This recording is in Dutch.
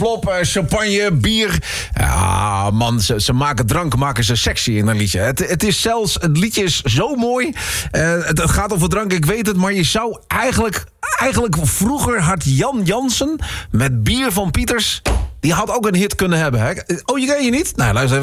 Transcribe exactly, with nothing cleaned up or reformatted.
plop, uh, champagne, bier. Ja, man, ze, ze maken drank, maken ze sexy in een liedje. Het, het is zelfs, het liedje is zo mooi. Uh, het, het gaat over drank, ik weet het, maar je zou eigenlijk... Eigenlijk vroeger had Jan Jansen met Bier van Pieters... die had ook een hit kunnen hebben. Hè? Oh, je ken je niet? Nou, luister even.